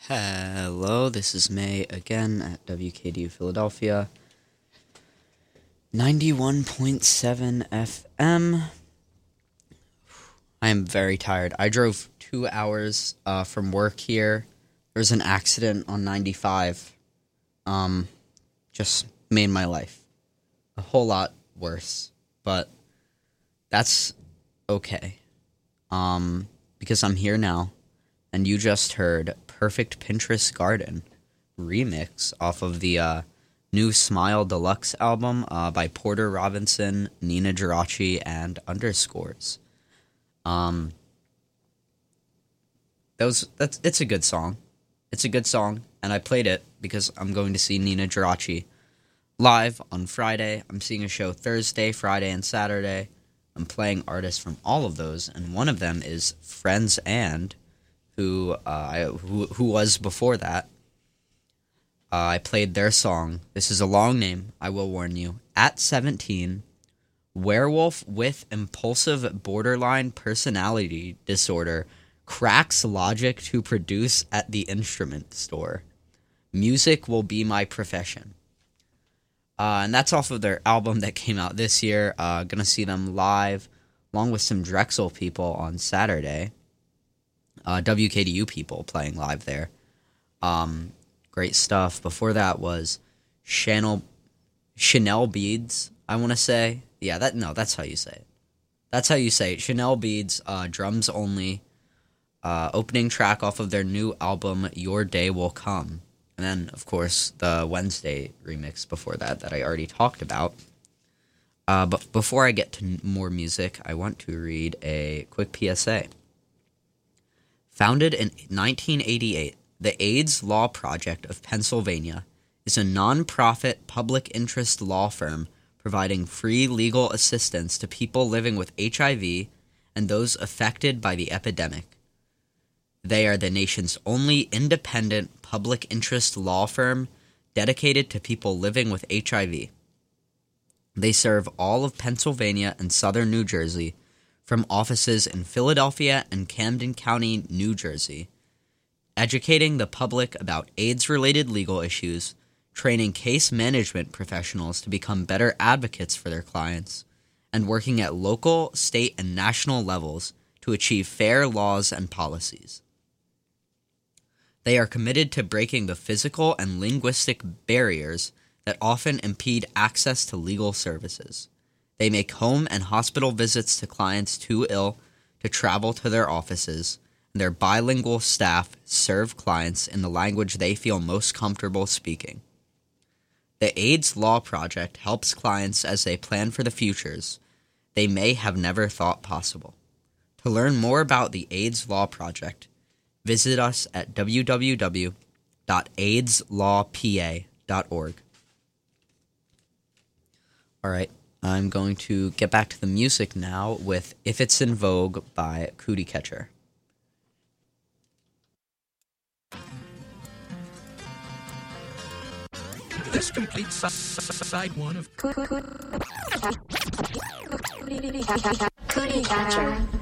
Hello, this is May again at WKDU Philadelphia. 91.7 FM. I am very tired. I drove 2 hours from work here. There was an accident on 95. Just made my life a whole lot worse. But that's okay. Because I'm here now. And you just heard Perfect Pinterest Garden remix off of the new Smile Deluxe album by Porter Robinson, Nina Geraci, and Underscores. It's a good song. It's a good song, and I played it because I'm going to see Nina Geraci live on Friday. I'm seeing a show Thursday, Friday, and Saturday. I'm playing artists from all of those, and one of them is Friends and who was before that. I played their song. This is a long name, I will warn you. At 17, werewolf with impulsive borderline personality disorder cracks logic to produce at the instrument store. Music will be my profession. And that's off of their album that came out this year. Gonna see them live, along with some Drexel people on Saturday. WKDU people playing live there. Great stuff. Before that was Chanel Beads, I want to say. Yeah, that's how you say it. That's how you say it. Chanel Beads, drums only. Opening track off of their new album, Your Day Will Come. And then, of course, the Wednesday remix before that I already talked about. But before I get to more music, I want to read a quick PSA. Founded in 1988, the AIDS Law Project of Pennsylvania is a non-profit public interest law firm providing free legal assistance to people living with HIV and those affected by the epidemic. They are the nation's only independent public interest law firm dedicated to people living with HIV. They serve all of Pennsylvania and southern New Jersey, from offices in Philadelphia and Camden County, New Jersey, educating the public about AIDS-related legal issues, training case management professionals to become better advocates for their clients, and working at local, state, and national levels to achieve fair laws and policies. They are committed to breaking the physical and linguistic barriers that often impede access to legal services. They make home and hospital visits to clients too ill to travel to their offices, and their bilingual staff serve clients in the language they feel most comfortable speaking. The AIDS Law Project helps clients as they plan for the futures they may have never thought possible. To learn more about the AIDS Law Project, visit us at www.aidslawpa.org. All right. I'm going to get back to the music now with If It's in Vogue by Cootie Catcher. This completes side one of Cootie Catcher.